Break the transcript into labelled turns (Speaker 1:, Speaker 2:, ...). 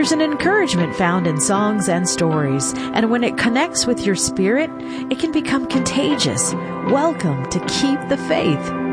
Speaker 1: There's an encouragement found in songs and stories, and when it connects with your spirit, it can become contagious. Welcome to Keep the Faith.